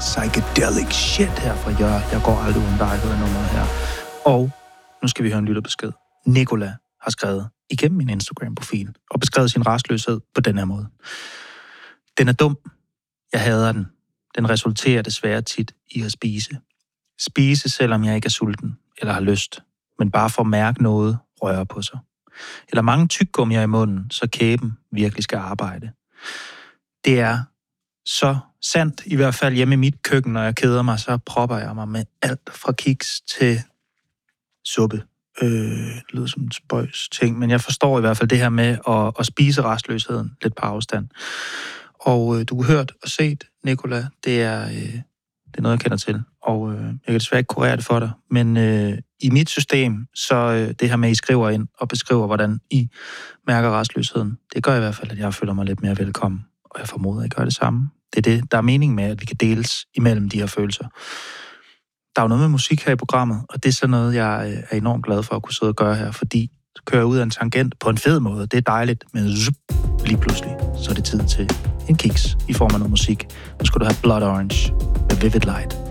psychedelic shit her fra Jeg går aldrig uden dig, hedder nummeret her. Og nu skal vi høre en lytterbesked. Nicola har skrevet igennem min Instagram-profil og beskrevet sin rastløshed på den her måde. Den er dum. Jeg hader den. Den resulterer desværre tit i at spise. Spise, selvom jeg ikke er sulten eller har lyst, men bare for at mærke noget røre på sig. Eller mange tyggegummier i munden, så kæben virkelig skal arbejde. Det er så sandt, i hvert fald hjemme i mit køkken, når jeg keder mig, så propper jeg mig med alt fra kiks til suppe. Det lyder som en spøjs ting, men jeg forstår i hvert fald det her med at spise rastløsheden lidt på afstand. Og du har hørt og set, Nicola, det er noget, jeg kender til, og jeg kan desværre ikke kurere det for dig, men i mit system, så det her med, at I skriver ind og beskriver, hvordan I mærker rastløsheden, det gør i hvert fald, at jeg føler mig lidt mere velkommen, og jeg formoder, at I gør det samme. Det er det, der er mening med, at vi kan deles imellem de her følelser. Der er jo noget med musik her i programmet, og det er sådan noget, jeg er enormt glad for at kunne sidde og gøre her, fordi så kører jeg ud af en tangent på en fed måde. Det er dejligt, men lige pludselig, så er det tid til en kiks i form af noget musik. Nu skal du have Blood Orange med Vivid Light.